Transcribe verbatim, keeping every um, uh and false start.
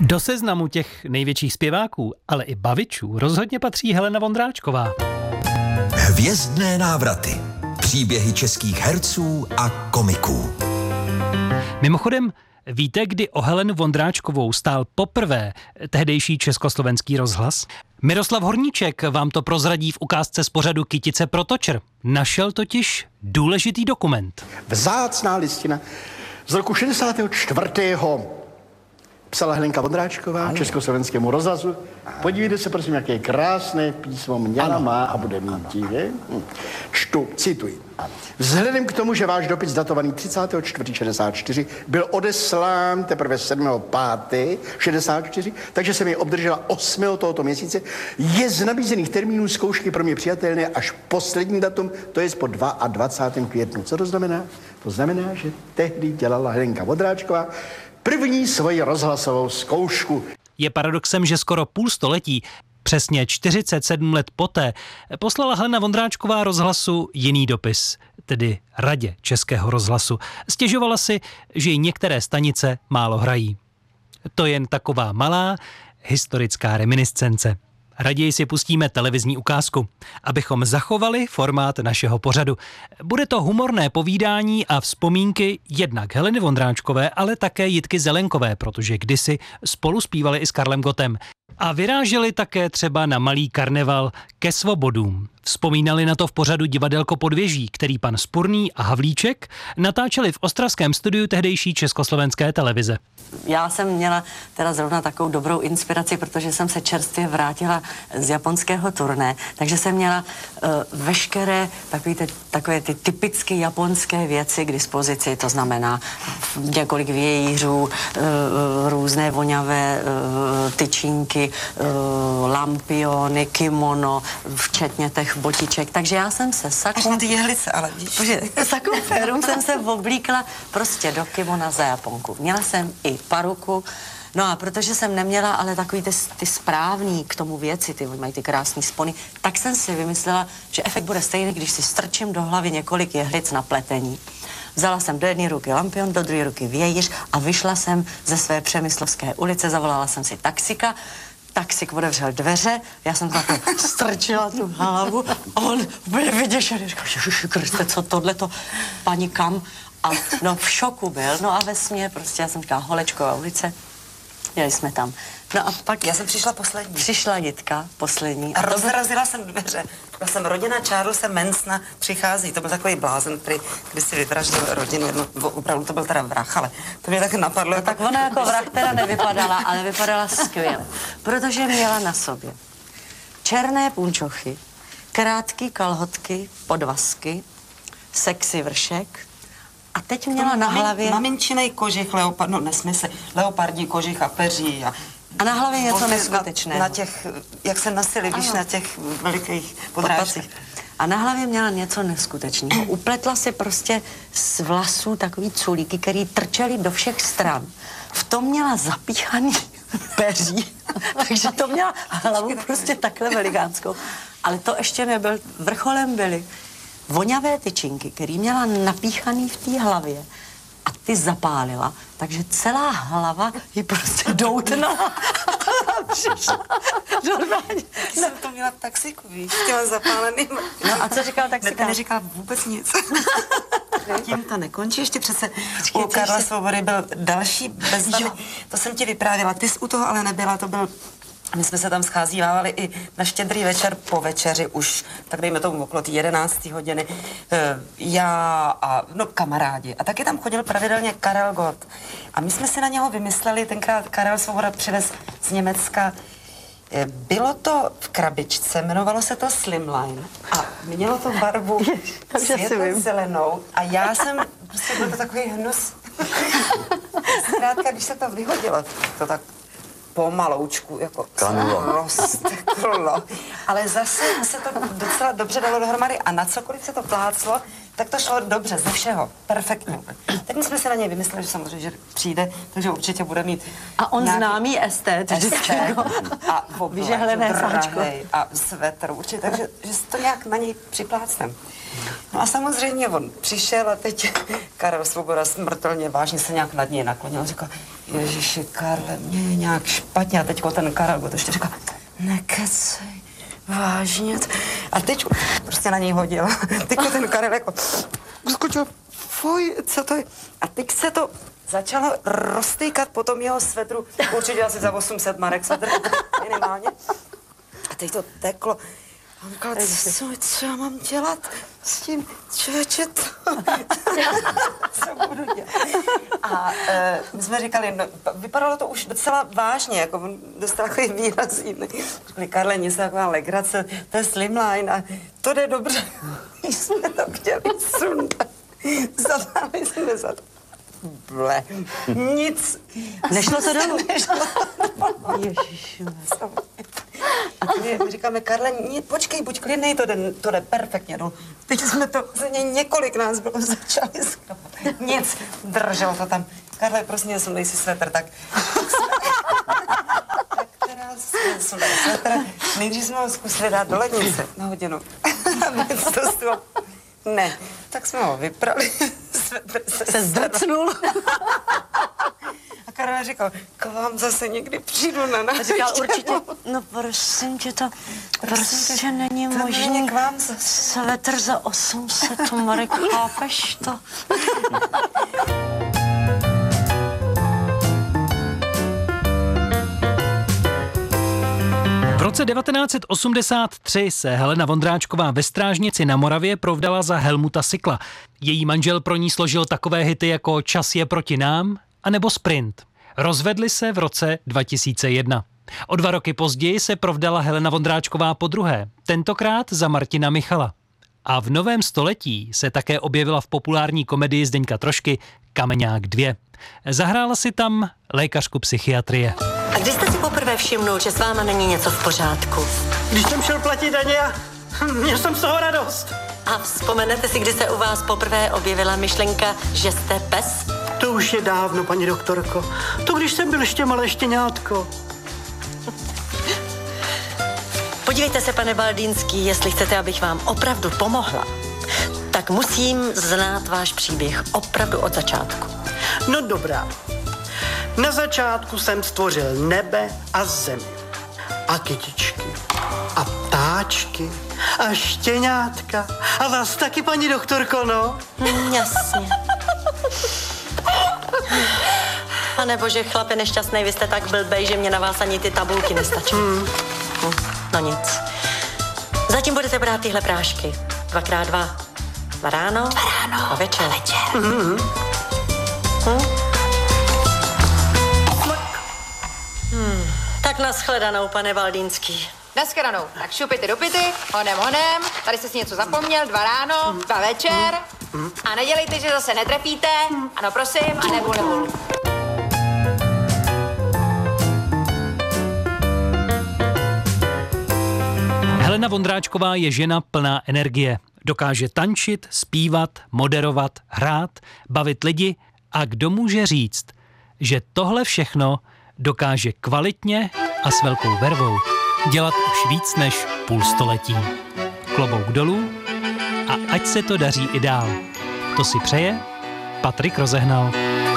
Do seznamu těch největších zpěváků, ale i bavičů rozhodně patří Helena Vondráčková. Hvězdné návraty. Příběhy českých herců a komiků. Mimochodem, víte, kdy o Helenu Vondráčkovou stál poprvé tehdejší Československý rozhlas? Miroslav Horníček vám to prozradí v ukázce z pořadu Kytice pro Točr. Našel totiž důležitý dokument. Vzácná listina z roku šedesátého čtvrtého psala Helenka Vondráčková ano. Československému rozhlasu. Podívejte se, prosím, jaké krásné písmo měla, ano. má a bude mít. Hm. Čtu, cituji. Ano. Vzhledem k tomu, že váš dopis datovaný třicátého čtvrtého šedesát čtyři byl odeslán teprve sedmého pátého šedesát čtyři, takže jsem jej obdržela osmého tohoto měsíce, je z nabízených termínů zkoušky pro mě přijatelné až poslední datum, to je po dvacátého druhého květnu. Co to znamená? To znamená, že tehdy dělala Helenka Vondráčková první svoji rozhlasovou zkoušku. Je paradoxem, že skoro půl století, přesně čtyřicet sedm let poté, poslala Helena Vondráčková rozhlasu jiný dopis, tedy Radě Českého rozhlasu. Stěžovala si, že jí některé stanice málo hrají. To jen taková malá historická reminiscence. Raději si pustíme televizní ukázku, abychom zachovali formát našeho pořadu. Bude to humorné povídání a vzpomínky jednak Heleny Vondráčkové, ale také Jitky Zelenkové, protože kdysi spolu zpívali i s Karlem Gottem. A vyráželi také třeba na malý karneval ke svobodům. Vzpomínali na to v pořadu Divadelko Podvěží, který pan Spurný a Havlíček natáčeli v ostravském studiu tehdejší Československé televize. Já jsem měla teda zrovna takovou dobrou inspiraci, protože jsem se čerstvě vrátila z japonského turné, takže jsem měla uh, veškeré takové ty, takové ty typické japonské věci k dispozici, to znamená několik vějířů, uh, různé voňavé uh, tyčínky, uh, lampiony, kimono, včetně těch botiček, takže já jsem se sakou... Až na ty jehlice, ale víš. Sakou férum jsem se oblíkla prostě do kimona za Japonku. Měla jsem i paruku, no a protože jsem neměla ale takový ty, ty správný k tomu věci, ty mají ty krásný spony, tak jsem si vymyslela, že efekt bude stejný, když si strčím do hlavy několik jehlic na pletení. Vzala jsem do jedné ruky lampion, do druhé ruky vějíř a vyšla jsem ze své Přemyslovské ulice, zavolala jsem si taxika. Taxik otevřel dveře, já jsem tam strčila tu hlavu a on byl vyděšený. Říkal, Ježiši Kriste, co tohleto, paní kam? A no v šoku byl, no a ve smě prostě, já jsem říkala Holečková ulice, jeli jsme tam. No a pak... Já jsem přišla poslední. Přišla Jitka, poslední. A, a rozrazila jsem dveře. Já jsem rodina Charlesa Mansona přichází, to byl takový blázen, který když si vyvraždil rodinu, jedno, opravdu to byl teda vrah, ale to mě taky napadlo. No jako... tak ona jako vrah teda nevypadala, ale vypadala skvěle, protože měla na sobě černé punčochy, krátké kalhotky, podvazky, sexy vršek a teď měla na hlavě... Maminčinej kožich, leopard, no nesmysl, leopardní kožich a peří a... A na hlavě něco neskutečného. Na, na těch, jak se nosili, víš, na těch velikých podrážkách. A na hlavě měla něco neskutečného. Upletla si prostě z vlasů takový culíky, který trčely do všech stran. V tom měla zapíchaný peří, takže to měla hlavu prostě takhle velikánskou. Ale to ještě nebyl, vrcholem byly voňavé tyčinky, který měla napíchaný v té hlavě. A ty zapálila, takže celá hlava ji prostě doutnala. Přišla normálně. Taky jsem to měla v taxiku, víš, s těma zapálenýma. No a co říkal taxika? Ne, ten neříkal vůbec nic. Tím to nekončí, ještě přece u Karla Svobody byl další bezvadný. To jsem ti vyprávěla, ty jsi u toho ale nebyla, to byl... My jsme se tam scházívávali i na Štědrý večer po večeři už, tak dejme tomu okolo té jedenácté hodiny, já a no, kamarádi. A taky tam chodil pravidelně Karel Gott. A my jsme si na něho vymysleli, tenkrát Karel Svoboda přivez z Německa. Bylo to v krabičce, jmenovalo se to Slimline a mělo to barvu světle-zelenou a já jsem, prostě byl to takový hnus. Zkrátka, když se to vyhodilo, to tak pomaloučku, jako rozteklo. Ale zase se to docela dobře dalo dohromady a na cokoliv se to pláclo, tak to šlo dobře, ze všeho, perfektně. Tak my jsme se na něj vymysleli, že samozřejmě, že přijde, takže určitě bude mít A on nějaký známý estet, vždycky estet jako a vyžehlené sáčko. a svetr určitě, takže že to nějak na něj připlácnem. No a samozřejmě on přišel a teď Karel Svoboda smrtelně vážně se nějak nad něj naklonil. Říkal, Ježiši, Karle, mě je nějak špatně. A teďko ten Karel to ještě říkal, nekecej, vážně. A teď prostě na něj hodil. Teďko ten Karel jako skočil, fuj, co to je? A teď se to začalo roztýkat po tom jeho svetru, určitě asi za osm set marek svetr, minimálně. A teď to teklo. A on říkal, co, co já mám dělat s tím, člověče, to, co budu dělat? A e, my jsme říkali, no, vypadalo to už docela vážně, jako on dostal takový výraz jiný. Říkali, Karle, nic taková legrace, to je slimline a to jde dobře. Jsme to chtěli sundat. Zatáhli jsme za to. Ble, nic. Nešlo to dolů? Nešlo to dolů. Ježiši. A my říkáme, Karle, nie, počkej, buď klidnej, to jde, to jde perfektně dolů. Teď jsme to, za něj několik nás bylo, začali skrapat. Nic, drželo to tam. Karle, prosím, sundej si svetr, tak. Tak teda jsme sundali svetr. Nejdřív jsme ho zkusili dát do lednice na hodinu. A to stalo. Ne, tak jsme ho vyprali. Svetr se, Se zdrcnul. A Karel říkal, k vám zase někdy přijdu na A návštěvu. říkal určitě, no prosím tě, to prostě není to možný. není k vám zase. Svetr za osm set marek, chápeš to? V roce devatenáct set osmdesát tři se Helena Vondráčková ve Strážnici na Moravě provdala za Helmuta Sykla. Její manžel pro ní složil takové hity jako Čas je proti nám a nebo Sprint. Rozvedli se v roce dva tisíce jedna. O dva roky později se provdala Helena Vondráčková podruhé, tentokrát za Martina Michala. A v novém století se také objevila v populární komedii Zdeňka Trošky Kameňák dva. Zahrála si tam lékařku psychiatrie. A kdy jste si poprvé všimnul, že s váma není něco v pořádku? Když jsem šel platit daně a měl jsem z toho radost. A vzpomenete si, kdy se u vás poprvé objevila myšlenka, že jste pes? To už je dávno, paní doktorko. To když jsem byl ještě malé štěňátko. Podívejte se, pane Baldýnský, jestli chcete, abych vám opravdu pomohla, tak musím znát váš příběh opravdu od začátku. No dobrá. Na začátku jsem stvořil nebe a zemi. A kytičky. A ptáčky. A štěňátka. A vás taky, paní doktorko, no? Hm, jasně. Pane bože, chlape nešťastnej, vy jste tak blbej, že mě na vás ani ty tabulky nestačí. Hmm. Hm, no nic. Zatím budete brát tyhle prášky. Dvakrát dva. Dva ráno. Dva ráno. A večer. A večer. Mm-hmm. Hm? Hmm. Tak nashledanou, pane Baldýnský. Naschledanou. Tak šupity do pity, honem, honem, tady jsi si něco zapomněl, dva ráno, dva večer. A nedělejte, že zase netrepíte. Ano, prosím, a nebul, nebul. Helena Vondráčková je žena plná energie. Dokáže tančit, zpívat, moderovat, hrát, bavit lidi a kdo může říct, že tohle všechno dokáže kvalitně a s velkou vervou dělat už víc než půl století. Klobouk dolů a ať se to daří i dál. To si přeje Patrik Rozehnal.